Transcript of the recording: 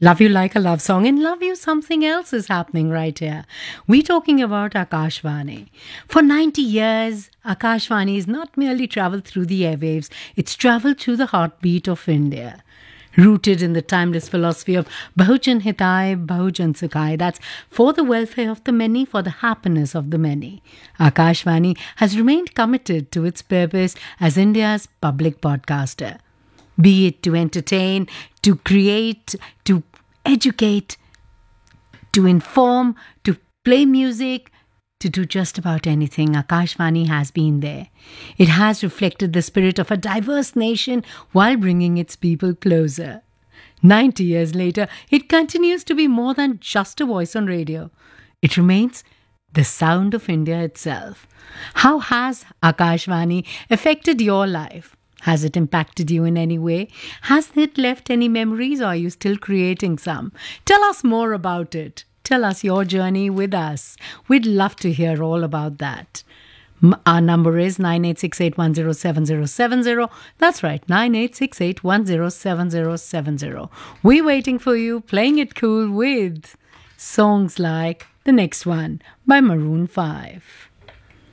Love you like a love song, and love you something else is happening right here. We're talking about Akashvani. For 90 years, Akashvani has not merely traveled through the airwaves, it's traveled through the heartbeat of India. Rooted in the timeless philosophy of Bahujan Hitai, Bahujan Sukhai, that's for the welfare of the many, for the happiness of the many. Akashvani has remained committed to its purpose as India's public broadcaster. Be it to entertain, to create, to educate, to inform, to play music, to do just about anything, Akashvani has been there. It has reflected the spirit of a diverse nation while bringing its people closer. 90 years later, it continues to be more than just a voice on radio. It remains the sound of India itself. How has Akashvani affected your life? Has it impacted you in any way? Has it left any memories, or are you still creating some? Tell us more about it. Tell us your journey with us. We'd love to hear all about that. Our number is 9868107070. That's right, 9868107070. We're waiting for you, playing it cool with songs like the next one by Maroon 5.